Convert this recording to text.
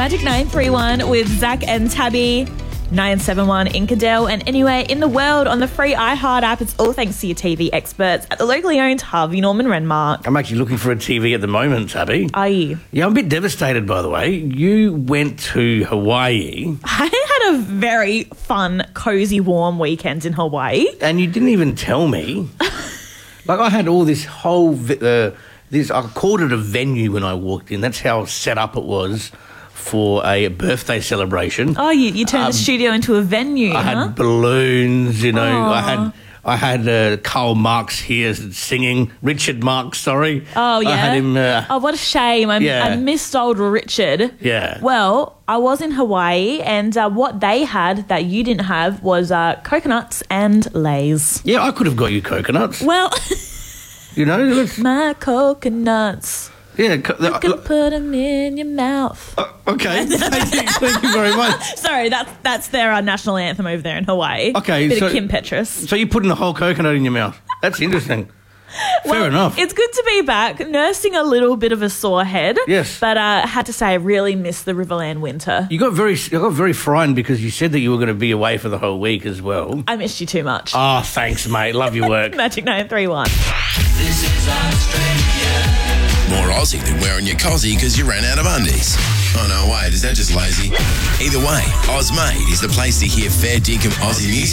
Magic 931 with Zach and Tabby. 971 Incadell, and anywhere in the world on the free iHeart app. It's all thanks to your TV experts at the locally owned Harvey Norman Renmark. I'm actually looking for a TV at the moment, Tabby. Are you? Yeah, I'm a bit devastated, by the way. You went to Hawaii. I had a very fun, cozy, warm weekend in Hawaii. And you didn't even tell me. Like, I had all this whole... I called it a venue when I walked in. That's how set up it was for a birthday celebration. Oh, you turned the studio into a venue, I had balloons, you know. Aww. I had Karl Marx here singing. Richard Marx, sorry. Oh, yeah? I had him... what a shame. I missed old Richard. Yeah. Well, I was in Hawaii, and what they had that you didn't have was coconuts and Lays. Yeah, I could have got you coconuts. Well... you know? My coconuts. Yeah. You can put them in your mouth. Okay. Thank you very much. Sorry, that's their national anthem over there in Hawaii. Okay. Bit of Kim Petras. So you're putting a whole coconut in your mouth. That's interesting. Fair enough. It's good to be back, nursing a little bit of a sore head. Yes. But I had to say I really missed the Riverland winter. You got very frightened because you said that you were going to be away for the whole week as well. I missed you too much. Oh, thanks, mate. Love your work. Magic 931. This is Australia. More Aussie than wearing your cozzy because you ran out of undies. Oh, no, wait, is that just lazy? Either way, Ozmade is the place to hear fair dinkum Aussie music.